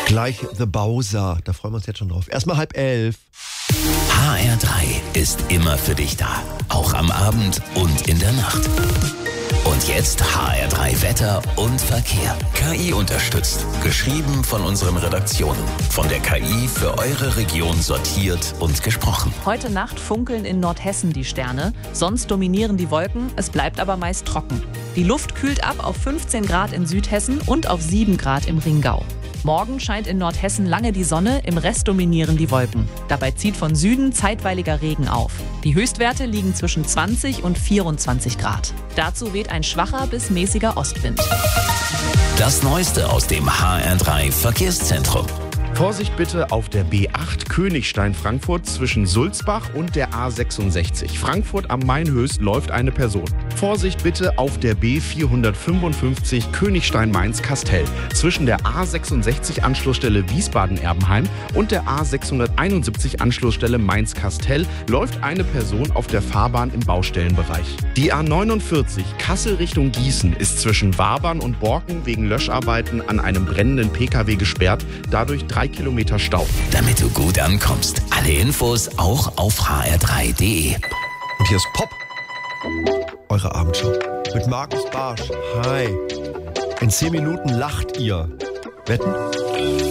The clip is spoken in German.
Gleich The Bowser, da freuen wir uns jetzt schon drauf. Erstmal 10:30. HR3 ist immer für dich da, auch am Abend und in der Nacht. Und jetzt HR3 Wetter und Verkehr. KI unterstützt. Geschrieben von unseren Redaktionen. Von der KI für eure Region sortiert und gesprochen. Heute Nacht funkeln in Nordhessen die Sterne. Sonst dominieren die Wolken. Es bleibt aber meist trocken. Die Luft kühlt ab auf 15 Grad in Südhessen und auf 7 Grad im Ringgau. Morgen scheint in Nordhessen lange die Sonne, im Rest dominieren die Wolken. Dabei zieht von Süden zeitweiliger Regen auf. Die Höchstwerte liegen zwischen 20 und 24 Grad. Dazu weht ein schwacher bis mäßiger Ostwind. Das Neueste aus dem HR3 Verkehrszentrum. Vorsicht bitte auf der B8 Königstein-Frankfurt zwischen Sulzbach und der A66. Frankfurt am Main-Höchst läuft eine Person. Vorsicht bitte auf der B455 Königstein-Mainz-Kastell. Zwischen der A66 Anschlussstelle Wiesbaden-Erbenheim und der A671 Anschlussstelle Mainz-Kastell läuft eine Person auf der Fahrbahn im Baustellenbereich. Die A49 Kassel Richtung Gießen ist zwischen Wabern und Borken wegen Löscharbeiten an einem brennenden Pkw gesperrt. Dadurch 3 Kilometer Stau. Damit du gut ankommst. Alle Infos auch auf hr3.de. Und hier ist Pop, eure Abendshow. Mit Markus Barsch. Hi. In 10 Minuten lacht ihr. Wetten?